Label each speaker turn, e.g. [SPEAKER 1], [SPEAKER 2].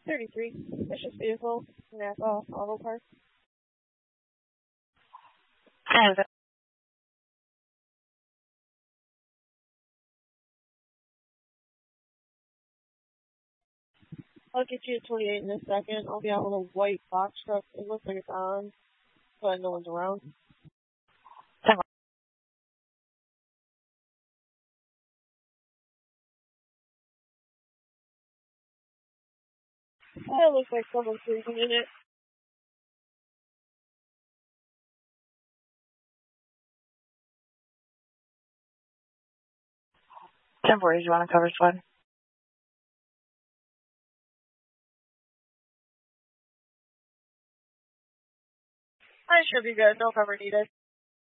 [SPEAKER 1] 33. Vicious vehicle. Napa Auto Park.
[SPEAKER 2] And
[SPEAKER 1] I'll get you to 28 in a second. I'll be out with a white box truck. It looks like it's on, but no one's around. It looks like someone's sleeping in it.
[SPEAKER 2] temporary, you want to cover squad?
[SPEAKER 1] I should be good. No cover needed.